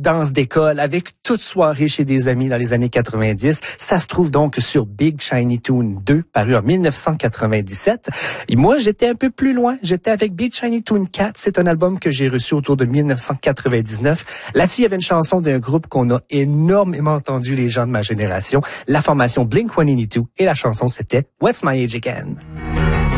danse d'école, avec toute soirée chez des amis dans les années 90. Ça se trouve donc sur Big Shiny Toon 2, paru en 1997. Et moi, j'étais un peu plus loin. J'étais avec Big Shiny Toon 4. C'est un album que j'ai reçu autour de 1999. Là-dessus, il y avait une chanson d'un groupe qu'on a énormément entendu, les gens de ma génération, la formation Blink-182. Et la chanson, c'était What's My Age Again?